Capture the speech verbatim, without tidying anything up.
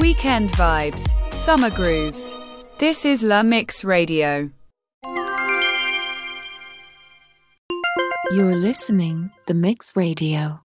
weekend vibes, summer grooves. This is La Mix Radio. You're listening The Mix Radio.